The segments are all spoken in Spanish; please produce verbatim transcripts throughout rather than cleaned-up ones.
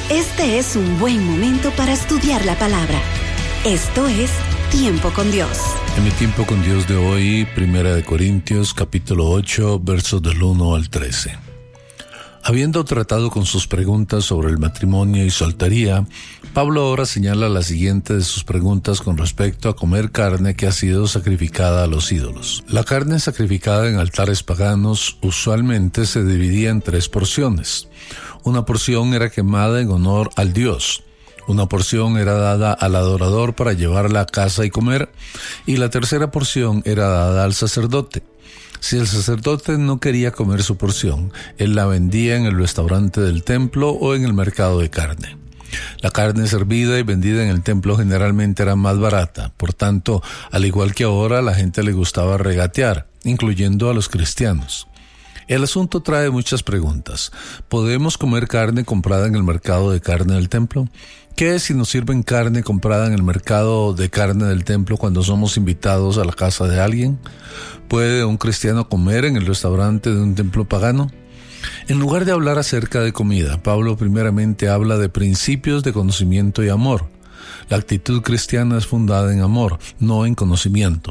Este es un buen momento para estudiar la palabra. Esto es Tiempo con Dios. En mi tiempo con Dios de hoy, Primera de Corintios, capítulo ocho, versos del uno al trece. Habiendo tratado con sus preguntas sobre el matrimonio y soltería, Pablo ahora señala la siguiente de sus preguntas con respecto a comer carne que ha sido sacrificada a los ídolos. La carne sacrificada en altares paganos usualmente se dividía en tres porciones. Una porción era quemada en honor al Dios. Una porción era dada al adorador para llevarla a casa y comer, y la tercera porción era dada al sacerdote. Si el sacerdote no quería comer su porción, él la vendía en el restaurante del templo o en el mercado de carne. La carne servida y vendida en el templo generalmente era más barata, por tanto, al igual que ahora, a la gente le gustaba regatear, incluyendo a los cristianos. El asunto trae muchas preguntas. ¿Podemos comer carne comprada en el mercado de carne del templo? ¿Qué es si nos sirven carne comprada en el mercado de carne del templo cuando somos invitados a la casa de alguien? ¿Puede un cristiano comer en el restaurante de un templo pagano? En lugar de hablar acerca de comida, Pablo primeramente habla de principios de conocimiento y amor. La actitud cristiana es fundada en amor, no en conocimiento.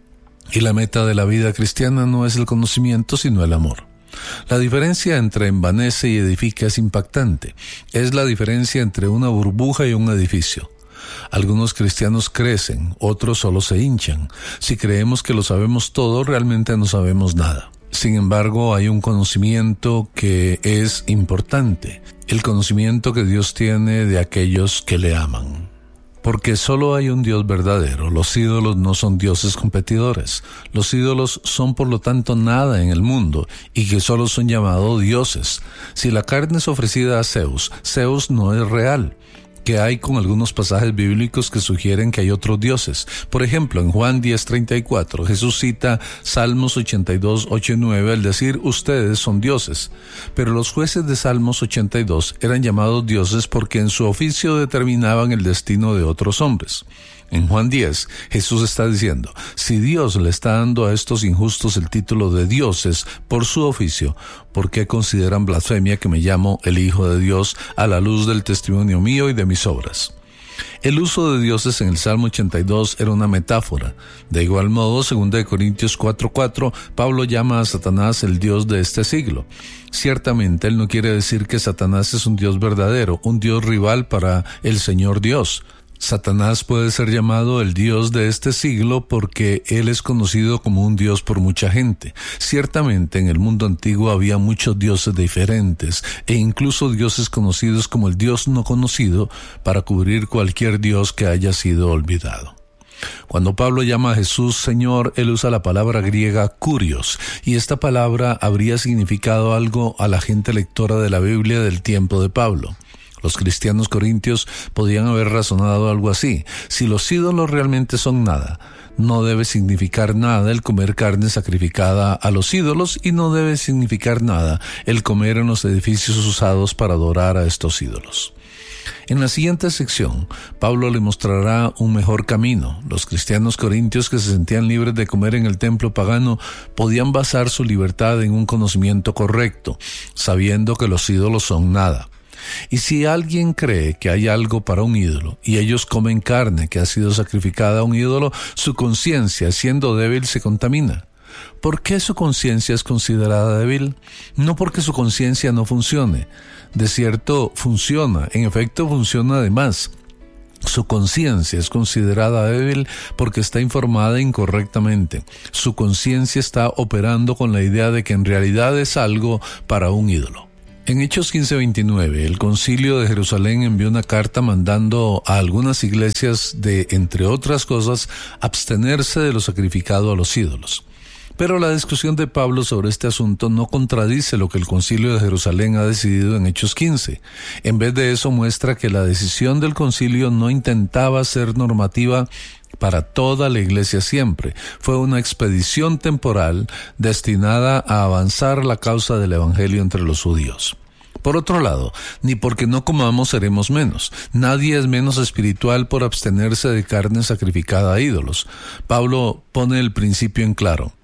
Y la meta de la vida cristiana no es el conocimiento, sino el amor. La diferencia entre envanece y edifica es impactante. Es la diferencia entre una burbuja y un edificio. Algunos cristianos crecen, otros solo se hinchan. Si creemos que lo sabemos todo, realmente no sabemos nada. Sin embargo, hay un conocimiento que es importante, el conocimiento que Dios tiene de aquellos que le aman. Porque solo hay un Dios verdadero. Los ídolos no son dioses competidores. Los ídolos son por lo tanto nada en el mundo y que solo son llamados dioses. Si la carne es ofrecida a Zeus, Zeus no es real. Que hay con algunos pasajes bíblicos que sugieren que hay otros dioses. Por ejemplo, en Juan diez treinta y cuatro, Jesús cita Salmos ochenta y dos, ocho y nueve al decir, ustedes son dioses. Pero los jueces de Salmos ochenta y dos eran llamados dioses porque en su oficio determinaban el destino de otros hombres. En Juan diez, Jesús está diciendo, si Dios le está dando a estos injustos el título de dioses por su oficio, ¿por qué consideran blasfemia que me llamo el Hijo de Dios a la luz del testimonio mío y de mis obras? El uso de dioses en el Salmo ochenta y dos era una metáfora. De igual modo, según de Corintios cuatro cuatro, Pablo llama a Satanás el Dios de este siglo. Ciertamente, él no quiere decir que Satanás es un Dios verdadero, un Dios rival para el Señor Dios. Satanás puede ser llamado el Dios de este siglo porque él es conocido como un Dios por mucha gente. Ciertamente en el mundo antiguo había muchos dioses diferentes e incluso dioses conocidos como el Dios no conocido para cubrir cualquier Dios que haya sido olvidado. Cuando Pablo llama a Jesús Señor, él usa la palabra griega kurios, y esta palabra habría significado algo a la gente lectora de la Biblia del tiempo de Pablo. Los cristianos corintios podían haber razonado algo así. Si los ídolos realmente son nada, no debe significar nada el comer carne sacrificada a los ídolos y no debe significar nada el comer en los edificios usados para adorar a estos ídolos. En la siguiente sección, Pablo le mostrará un mejor camino. Los cristianos corintios que se sentían libres de comer en el templo pagano podían basar su libertad en un conocimiento correcto, sabiendo que los ídolos son nada. Y si alguien cree que hay algo para un ídolo y ellos comen carne que ha sido sacrificada a un ídolo, su conciencia, siendo débil, se contamina. ¿Por qué su conciencia es considerada débil? No porque su conciencia no funcione. De cierto, funciona. En efecto, funciona además. Su conciencia es considerada débil porque está informada incorrectamente. Su conciencia está operando con la idea de que en realidad es algo para un ídolo. En Hechos quince veintinueve, el Concilio de Jerusalén envió una carta mandando a algunas iglesias de, entre otras cosas, abstenerse de lo sacrificado a los ídolos. Pero la discusión de Pablo sobre este asunto no contradice lo que el Concilio de Jerusalén ha decidido en Hechos quince. En vez de eso, muestra que la decisión del Concilio no intentaba ser normativa para toda la iglesia siempre. Fue una expedición temporal destinada a avanzar la causa del evangelio entre los judíos. Por otro lado, ni porque no comamos seremos menos. Nadie es menos espiritual por abstenerse de carne sacrificada a ídolos. Pablo pone el principio en claro.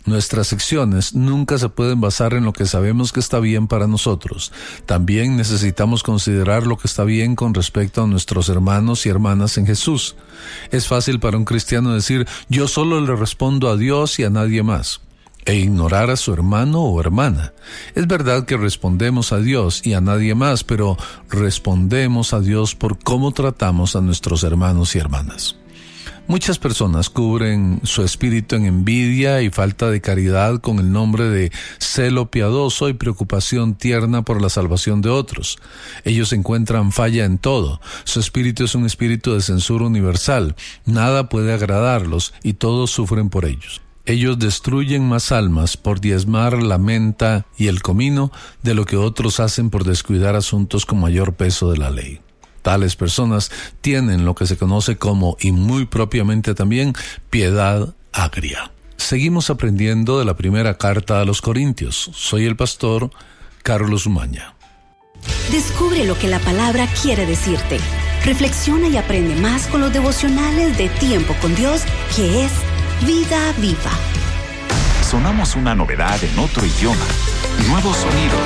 Nuestras acciones nunca se pueden basar en lo que sabemos que está bien para nosotros. También necesitamos considerar lo que está bien con respecto a nuestros hermanos y hermanas en Jesús. Es fácil para un cristiano decir, yo solo le respondo a Dios y a nadie más, e ignorar a su hermano o hermana. Es verdad que respondemos a Dios y a nadie más, pero respondemos a Dios por cómo tratamos a nuestros hermanos y hermanas. Muchas personas cubren su espíritu en envidia y falta de caridad con el nombre de celo piadoso y preocupación tierna por la salvación de otros. Ellos encuentran falla en todo. Su espíritu es un espíritu de censura universal. Nada puede agradarlos y todos sufren por ellos. Ellos destruyen más almas por diezmar la menta y el comino de lo que otros hacen por descuidar asuntos con mayor peso de la ley. Tales personas tienen lo que se conoce como, y muy propiamente también, piedad agria. Seguimos aprendiendo de la primera carta a los Corintios. Soy el pastor Carlos Umaña. Descubre lo que la palabra quiere decirte. Reflexiona y aprende más con los devocionales de Tiempo con Dios, que es Vida Viva. Sonamos una novedad en otro idioma. Nuevos sonidos,